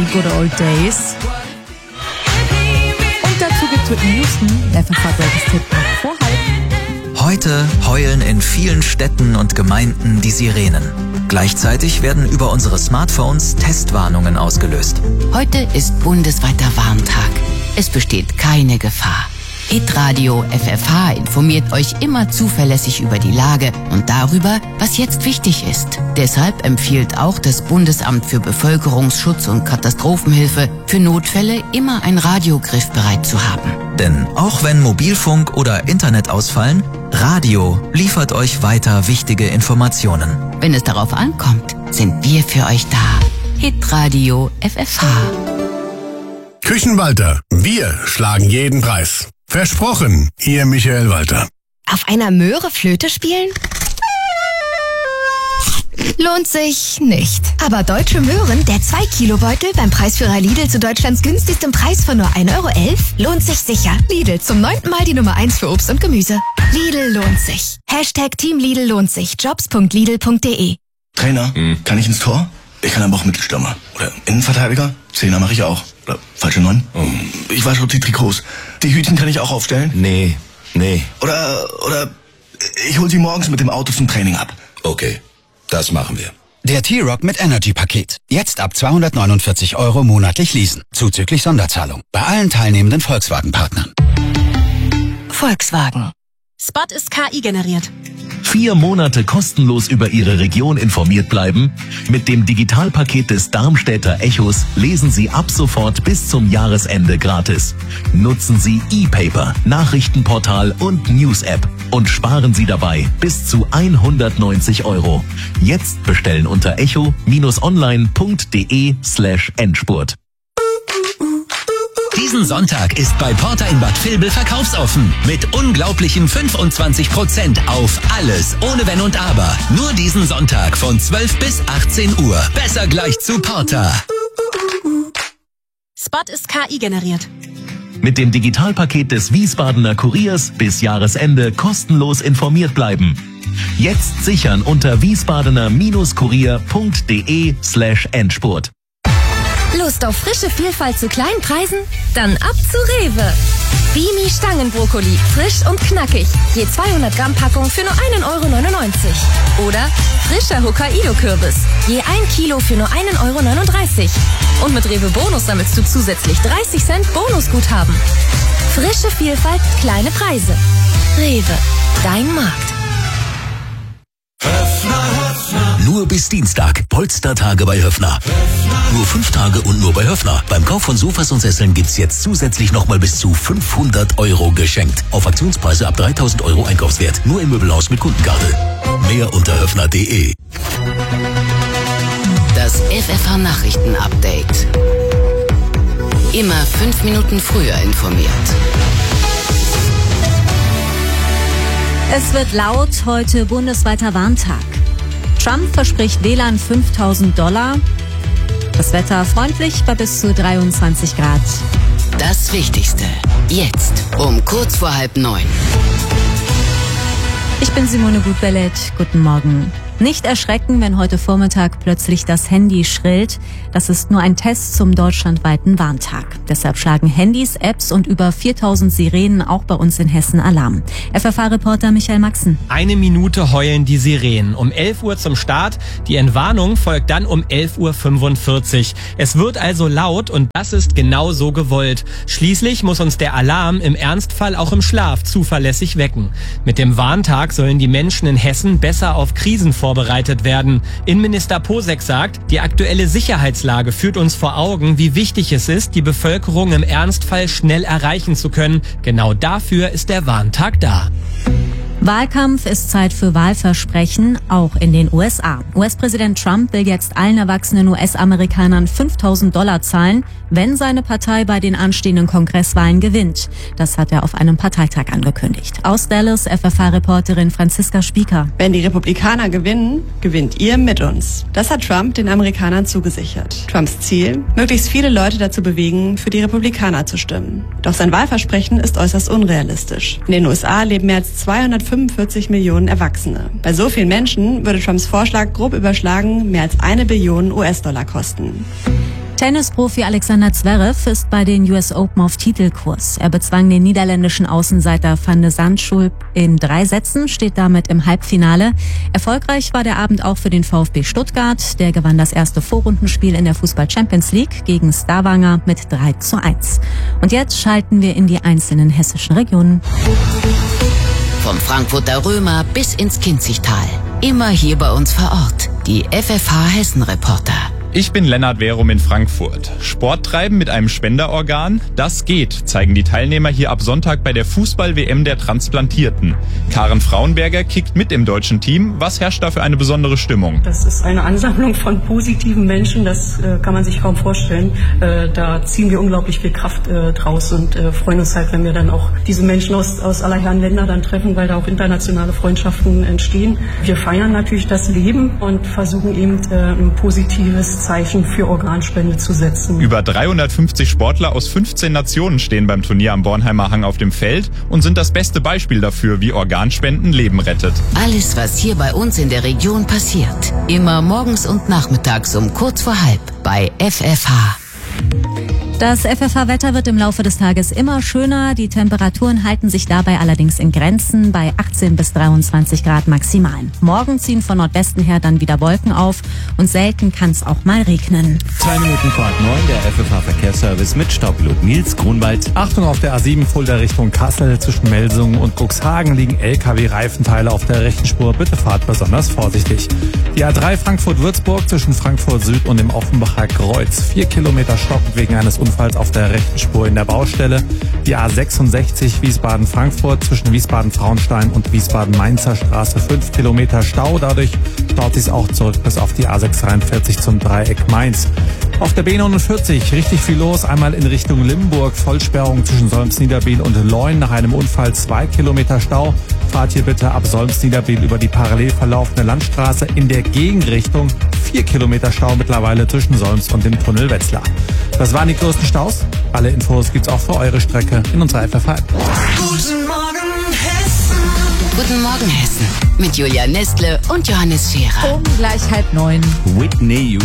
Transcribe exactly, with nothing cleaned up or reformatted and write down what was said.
Good Old Days. Und dazu gibt's Whitney Houston, der F F H-Greatest Hit vor halb. Heute heulen in vielen Städten und Gemeinden die Sirenen. Gleichzeitig werden über unsere Smartphones Testwarnungen ausgelöst. Heute ist bundesweiter Warntag. Es besteht keine Gefahr. Hitradio F F H informiert euch immer zuverlässig über die Lage und darüber, was jetzt wichtig ist. Deshalb empfiehlt auch das Bundesamt für Bevölkerungsschutz und Katastrophenhilfe, für Notfälle immer ein Radio griffbereit zu haben. Denn auch wenn Mobilfunk oder Internet ausfallen, Radio liefert euch weiter wichtige Informationen. Wenn es darauf ankommt, sind wir für euch da. Hitradio F F H. Küchenwalter, wir schlagen jeden Preis. Versprochen, Ihr Michael Walter. Auf einer Möhre Flöte spielen? Lohnt sich nicht. Aber Deutsche Möhren, der zwei Kilo Beutel beim Preisführer Lidl zu Deutschlands günstigstem Preis von nur ein Euro elf, lohnt sich sicher. Lidl, zum neunten Mal die Nummer eins für Obst und Gemüse. Lidl lohnt sich. Hashtag Team Lidl lohnt sich. jobs punkt lidl punkt de. Trainer, hm. kann ich ins Tor? Ich kann aber auch Mittelstürmer. Oder Innenverteidiger? Zehner mache ich auch. Oder falsche Neun? Oh. Ich wasche die Trikots. Die Hütchen kann ich auch aufstellen? Nee, nee. Oder, oder ich hol sie morgens mit dem Auto zum Training ab. Okay, das machen wir. Der T-Rock mit Energy-Paket. Jetzt ab zweihundertneunundvierzig Euro monatlich leasen. Zuzüglich Sonderzahlung. Bei allen teilnehmenden Volkswagen-Partnern. Volkswagen. Spot ist K I generiert. Vier Monate kostenlos über Ihre Region informiert bleiben? Mit dem Digitalpaket des Darmstädter Echos lesen Sie ab sofort bis zum Jahresende gratis. Nutzen Sie E-Paper, Nachrichtenportal und News-App und sparen Sie dabei bis zu hundertneunzig Euro. Jetzt bestellen unter echo-online punkt de slash Endspurt. Diesen Sonntag ist bei Porter in Bad Vilbel verkaufsoffen. Mit unglaublichen fünfundzwanzig Prozent auf alles, ohne Wenn und Aber. Nur diesen Sonntag von zwölf bis achtzehn Uhr. Besser gleich zu Porter. Spot ist K I generiert. Mit dem Digitalpaket des Wiesbadener Kuriers bis Jahresende kostenlos informiert bleiben. Jetzt sichern unter wiesbadener-kurier punkt de slash Endspurt. Lust auf frische Vielfalt zu kleinen Preisen? Dann ab zu Rewe. Bimi Stangenbrokkoli, frisch und knackig. Je zweihundert Gramm Packung für nur ein Euro neunundneunzig. Oder frischer Hokkaido-Kürbis. Je ein Kilo für nur ein Euro neununddreißig. Und mit Rewe Bonus sammelst du zusätzlich dreißig Cent Bonusguthaben. Frische Vielfalt, kleine Preise. Rewe, dein Markt. Nur bis Dienstag. Polstertage bei Höffner. Nur fünf Tage und nur bei Höffner. Beim Kauf von Sofas und Sesseln gibt's jetzt zusätzlich nochmal bis zu fünfhundert Euro geschenkt. Auf Aktionspreise ab dreitausend Euro Einkaufswert. Nur im Möbelhaus mit Kundenkarte. Mehr unter höffner punkt de. Das F F H-Nachrichten-Update. Immer fünf Minuten früher informiert. Es wird laut, heute bundesweiter Warntag. Trump verspricht Wählern fünftausend Dollar. Das Wetter freundlich bei bis zu dreiundzwanzig Grad. Das Wichtigste. Jetzt um kurz vor halb neun. Ich bin Simone Gutbellet. Guten Morgen. Nicht erschrecken, wenn heute Vormittag plötzlich das Handy schrillt. Das ist nur ein Test zum deutschlandweiten Warntag. Deshalb schlagen Handys, Apps und über viertausend Sirenen auch bei uns in Hessen Alarm. F F H-Reporter Michael Maxen. Eine Minute heulen die Sirenen. Um elf Uhr zum Start. Die Entwarnung folgt dann um elf Uhr fünfundvierzig. Es wird also laut und das ist genau so gewollt. Schließlich muss uns der Alarm im Ernstfall auch im Schlaf zuverlässig wecken. Mit dem Warntag sollen die Menschen in Hessen besser auf Krisen vorbereitet werden. Innenminister Posek sagt, die aktuelle Sicherheitslage führt uns vor Augen, wie wichtig es ist, die Bevölkerung im Ernstfall schnell erreichen zu können. Genau dafür ist der Warntag da. Wahlkampf ist Zeit für Wahlversprechen, auch in den U S A. U S-Präsident Trump will jetzt allen erwachsenen U S-Amerikanern fünftausend Dollar zahlen, wenn seine Partei bei den anstehenden Kongresswahlen gewinnt. Das hat er auf einem Parteitag angekündigt. Aus Dallas F F H-Reporterin Franziska Spieker. Wenn die Republikaner gewinnen, gewinnt ihr mit uns. Das hat Trump den Amerikanern zugesichert. Trumps Ziel, möglichst viele Leute dazu bewegen, für die Republikaner zu stimmen. Doch sein Wahlversprechen ist äußerst unrealistisch. In den U S A leben mehr als zweihundertfünfundvierzig Millionen Erwachsene. Bei so vielen Menschen würde Trumps Vorschlag grob überschlagen mehr als eine Billion U S-Dollar kosten. Tennisprofi Alexander Zverev ist bei den U S Open auf Titelkurs. Er bezwang den niederländischen Außenseiter Van de Zandschulp in drei Sätzen, steht damit im Halbfinale. Erfolgreich war der Abend auch für den VfB Stuttgart. Der gewann das erste Vorrundenspiel in der Fußball-Champions League gegen Stavanger mit drei zu eins. Und jetzt schalten wir in die einzelnen hessischen Regionen. Vom Frankfurter Römer bis ins Kinzigtal. Immer hier bei uns vor Ort. Die F F H Hessen-Reporter. Ich bin Lennart Verum in Frankfurt. Sport treiben mit einem Spenderorgan? Das geht, zeigen die Teilnehmer hier ab Sonntag bei der Fußball-W M der Transplantierten. Karen Frauenberger kickt mit im deutschen Team. Was herrscht da für eine besondere Stimmung? Das ist eine Ansammlung von positiven Menschen, das äh, kann man sich kaum vorstellen. Äh, da ziehen wir unglaublich viel Kraft äh, draus und äh, freuen uns halt, wenn wir dann auch diese Menschen aus, aus aller Herren Länder dann treffen, weil da auch internationale Freundschaften entstehen. Wir feiern natürlich das Leben und versuchen eben äh, ein positives Zeichen für Organspende zu setzen. Über dreihundertfünfzig Sportler aus fünfzehn Nationen stehen beim Turnier am Bornheimer Hang auf dem Feld und sind das beste Beispiel dafür, wie Organspenden Leben rettet. Alles, was hier bei uns in der Region passiert. Immer morgens und nachmittags um kurz vor halb bei F F H. Das F F H-Wetter wird im Laufe des Tages immer schöner. Die Temperaturen halten sich dabei allerdings in Grenzen bei achtzehn bis dreiundzwanzig Grad maximal. Morgen ziehen von Nordwesten her dann wieder Wolken auf und selten kann es auch mal regnen. Zwei Minuten vor halb neun, der F F H-Verkehrsservice mit Staubpilot Nils Grunwald. Achtung auf der A sieben Fulda Richtung Kassel. Zwischen Melsungen und Cuxhagen liegen L K W-Reifenteile auf der rechten Spur. Bitte fahrt besonders vorsichtig. Die A drei Frankfurt-Würzburg zwischen Frankfurt Süd und dem Offenbacher Kreuz. Vier Kilometer stockend wegen eines Unfalls auf der rechten Spur in der Baustelle. Die A sechsundsechzig Wiesbaden-Frankfurt zwischen Wiesbaden-Frauenstein und Wiesbaden-Mainzer Straße. Fünf Kilometer Stau. Dadurch staut sich auch zurück bis auf die A sechshundertdreiundvierzig zum Dreieck Mainz. Auf der B neunundvierzig richtig viel los. Einmal in Richtung Limburg. Vollsperrung zwischen Solms-Niederbiel und Leun. Nach einem Unfall zwei Kilometer Stau. Fahrt hier bitte ab Solms-Niederbiel über die parallel verlaufende Landstraße in der Gegenrichtung. Vier Kilometer Stau mittlerweile zwischen Solms und dem Tunnel Wetzlar. Das waren die größten Staus. Alle Infos gibt's auch für eure Strecke in unserer F F H. Guten Morgen Hessen. Guten Morgen Hessen. Mit Julia Nestle und Johannes Scherer. Um gleich halb neun. Whitney